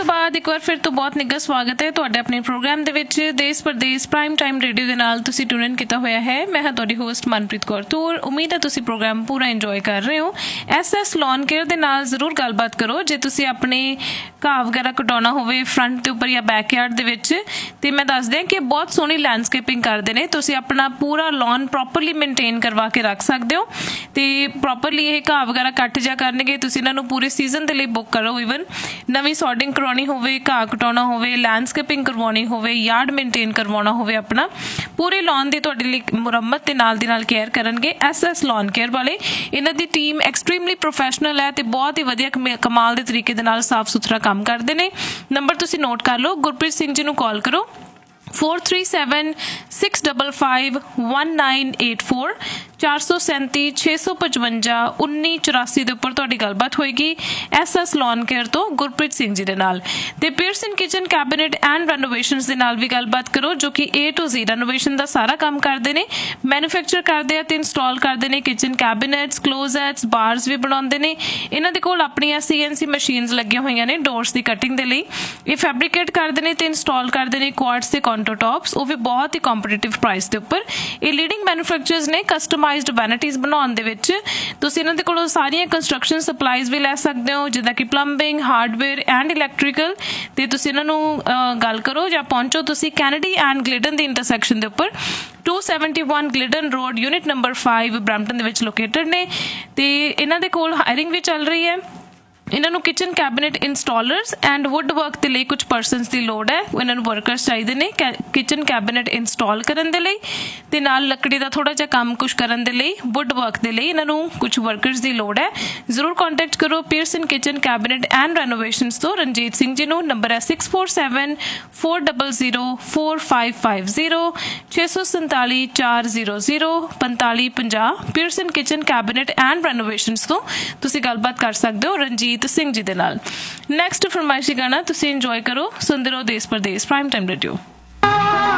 बाद एक बार फिर तो बहुत निੱਘਾ स्वागत है ਤੁਹਾਡੇ ਆਪਣੇ ਪ੍ਰੋਗਰਾਮ ਦੇ ਵਿੱਚ ਦੇਸ਼ ਪ੍ਰਦੇਸ਼ ਪ੍ਰਾਈਮ ਟਾਈਮ ਰੇਡੀਓ ਦੇ ਨਾਲ ਤੁਸੀਂ ਟਿਊਨ ਇਨ ਕੀਤਾ ਹੋਇਆ ਹੈ। ਮੈਂ ਹਾਂ ਤੁਹਾਡੀ ਹੋਸਟ ਮਨਪ੍ਰੀਤ ਕੌਰ ਤੂਰ। ਉਮੀਦ ਹੈ ਤੁਸੀਂ ਪ੍ਰੋਗਰਾਮ ਪੂਰਾ ਇੰਜੋਏ ਕਰ ਰਹੇ ਹੋ। SS ਲੌਨ ਕੇਅਰ ਦੇ ਨਾਲ ਜ਼ਰੂਰ ਗੱਲਬਾਤ ਕਰੋ ਜੇ ਤੁਸੀਂ ਆਪਣੇ ਘਾਹ ਵਗੈਰਾ ਕਟਾਉਣਾ ਹੋਵੇ ਫਰੰਟ ਦੇ ਉੱਪਰ ਜਾਂ ਬੈਕਯਾਰਡ ਦੇ ਵਿੱਚ। ਤੇ ਮੈਂ ਦੱਸ ਦਿਆਂ ਕਿ ਬਹੁਤ ਸੋਹਣੀ ਲੈਂਡਸਕੇਪਿੰਗ ਕਰਦੇ ਨੇ। ਤੁਸੀਂ ਆਪਣਾ ਪੂਰਾ ਲੌਨ ਪ੍ਰੋਪਰਲੀ ਮੇਨਟੇਨ ਕਰਵਾ ਕੇ ਰੱਖ ਸਕਦੇ ਹੋ ਤੇ ਪ੍ਰੋਪਰਲੀ ਇਹ ਘਾਹ ਵਗੈਰਾ ਕੱਟ ਜਾ ਕਰਨਗੇ। ਤੁਸੀਂ ਇਹਨਾਂ ਨੂੰ ਪੂਰੇ ਸੀਜ਼ਨ ਦੇ ਲਈ ਬੁੱਕ ਕਰੋ। ਈਵਨ ਨਵੀਂ ਸੌਡਿੰਗ ਕਰਵਾਉਣੀ ਹੋਵੇ, ਘਾਹ ਕਟਾਉਣਾ ਹੋਵੇ, ਲੈਂਡਸਕੇਪਿੰਗ ਕਰਵਾਉਣੀ ਹੋਵੇ, ਯਾਰਡ ਮੇਨਟੇਨ ਕਰਵਾਉਣਾ ਹੋਵੇ, ਆਪਣਾ ਪੂਰੇ ਲੌਨ ਦੀ ਤੁਹਾਡੇ ਲਈ ਮੁਰੰਮਤ ਤੇ ਨਾਲ ਦੀ ਨਾਲ ਕੇਅਰ ਕਰਨਗੇ SS ਲੌਨ ਕੇਅਰ ਵਾਲੇ। ਇਹਨਾਂ ਦੀ ਟੀਮ ਐਕਸਟ੍ਰੀਮਲੀ ਪ੍ਰੋਫੈਸ਼ਨਲ ਹੈ ਤੇ ਬਹੁਤ ਹੀ ਵਧੀਆ ਕਮਾਲ ਦੇ ਤਰੀਕੇ ਦੇ ਨਾਲ ਸਾਫ਼ ਸੁਥਰਾ ਕੰਮ ਕਰਦੇ ਨੇ। ਨੰਬਰ ਤੁਸੀਂ ਨੋਟ ਕਰ ਲਓ। ਗੁਰਪ੍ਰੀਤ ਸਿੰਘ ਜੀ ਨੂੰ ਕਾਲ ਕਰੋ 4376551984 437 655 1984 ਦੇ ਉੱਪਰ ਤੁਹਾਡੀ ਗੱਲਬਾਤ ਹੋਏਗੀ SS ਲੌਨ ਕੇਅਰ ਤੋਂ ਗੁਰਪ੍ਰੀਤ ਸਿੰਘ ਜੀ ਦੇ ਨਾਲ। ਤੇ ਪੀਅਰਸਨ ਕਿਚਨ ਕੈਬਨਿਟ ਐਂਡ ਰੈਨੋਵੇਸ਼ਨਸ ਦੇ ਨਾਲ ਵੀ ਗੱਲਬਾਤ ਕਰੋ ਜੋ ਕਿ A to Z ਰੈਨੋਵੇਸ਼ਨ ਦਾ ਸਾਰਾ ਕੰਮ ਕਰਦੇ ਨੇ। ਮੈਨੂਫੈਕਚਰ ਕਰਦੇ ਆ ਤੇ ਇੰਸਟਾਲ ਕਰਦੇ ਨੇ ਕਿਚਨ ਕੈਬਨਿਟਸ, ਕਲੋਜ਼ੈਟਸ, ਬਾਰਸ ਵੀ ਬਣਾਉਂਦੇ ਨੇ। ਇਹਨਾਂ ਦੇ ਕੋਲ ਆਪਣੀਆਂ CNC ਮਸ਼ੀਨਸ ਲੱਗੀਆਂ ਹੋਈਆਂ ਨੇ ਡੋਰਸ ਦੀ ਕਟਿੰਗ ਦੇ ਲਈ। ਇਹ ਫੈਬਰੀਕੇਟ ਕਰਦੇ ਨੇ ਤੇ ਇੰਸਟਾਲ ਕਰਦੇ ਨੇ ਕੁਆਰਟਸ ਤੇ ਕਾਊਂਟਰਟੌਪਸ, ਉਹ ਵੀ ਬਹੁਤ ਹੀ ਕੰਪੀਟੀਟਿਵ ਪ੍ਰਾਈਸ ਦੇ ਉੱਪਰ। ਇਹ ਲੀਡਿੰਗ ਮੈਨੂਫੈਕਚਰਰਸ ਨੇ ਕਸਟਮਾਈਜ਼ਡ ਵੈਨਿਟੀਜ਼ ਬਣਾਉਣ ਦੇ ਵਿੱਚ। ਤੁਸੀਂ ਇਹਨਾਂ ਦੇ ਕੋਲੋਂ ਸਾਰੀਆਂ ਕੰਸਟਰਕਸ਼ਨ ਸਪਲਾਈਜ਼ ਵੀ ਲੈ ਸਕਦੇ ਹੋ ਜਿੱਦਾਂ ਕਿ ਪਲੰਬਿੰਗ, ਹਾਰਡਵੇਅਰ ਐਂਡ ਇਲੈਕਟ੍ਰੀਕਲ। ਤੇ ਤੁਸੀਂ ਇਹਨਾਂ ਨੂੰ ਗੱਲ ਕਰੋ ਜਾਂ ਪਹੁੰਚੋ ਤੁਸੀਂ ਕੈਨੇਡੀ ਐਂਡ ਗਲਿਡਨ ਦੀ ਇੰਟਰਸੈਕਸ਼ਨ ਦੇ ਉੱਪਰ 271 ਗਲਿਡਨ ਰੋਡ ਯੂਨਿਟ ਨੰਬਰ 5 ਬਰੈਂਪਟਨ ਦੇ ਵਿੱਚ ਲੋਕੇਟਡ ਨੇ। ਤੇ ਇਹਨਾਂ ਦੇ ਕੋਲ ਹਾਇਰਿੰਗ ਵੀ ਚੱਲ ਰਹੀ ਹੈ। ਇਹਨਾਂ ਨੂੰ kitchen cabinet ਇੰਸਟਾਲਰਸ and wood work ਦੇ ਲਈ ਕੁਝ ਪਰਸਨਸ ਦੀ ਲੋੜ ਹੈ। ਇਹਨਾਂ ਨੂੰ ਵਰਕਰਸ ਚਾਹੀਦੇ ਨੇ ਕਿਚਨ ਕੈਬਨਿਟ ਇੰਸਟਾਲ ਕਰਨ ਦੇ ਲਈ ਤੇ ਨਾਲ ਲੱਕੜੀ ਦਾ ਥੋੜਾ ਜਿਹਾ ਕੰਮ ਕੁਝ ਕਰਨ ਦੇ ਲਈ, ਵੁੱਡ ਵਰਕ ਦੇ ਲਈ ਇਹਨਾਂ ਨੂੰ ਕੁਝ ਵਰਕਰਸ ਦੀ ਲੋੜ ਹੈ। ਜ਼ਰੂਰ ਕੰਟੈਕਟ ਕਰੋ ਪੀਅਰਸਨ ਕਿਚਨ ਕੈਬਨਿਟ ਐਂਡ ਰੈਨੋਵੇਸ਼ਨਸ ਤੋਂ ਰਣਜੀਤ ਸਿੰਘ ਜੀ ਨੂੰ। ਨੰਬਰ ਹੈ 6474004550 647 400 4550। ਪੀਅਰਸਨ ਕਿਚਨ ਕੈਬਨਿਟ ਐਂਡ ਰੈਨੋਵੇਸ਼ਨਸ ਤੋਂ ਤੁਸੀਂ ਗੱਲਬਾਤ ਕਰ ਸਕਦੇ ਹੋ ਰਣਜੀਤ ਸਿੰਘ ਜੀ ਦੇ ਨਾਲ। ਨੈਕਸਟ ਫਰਮਾਇਸ਼ੀ ਗਾਣਾ ਤੁਸੀਂ ਇੰਜੋਏ ਕਰੋ। ਸੁਣਦੇ ਰਹੋ ਦੇਸ਼ ਪ੍ਰਦੇਸ਼ ਪ੍ਰਾਈਮ ਟਾਈਮ ਰੇਡੀਓ।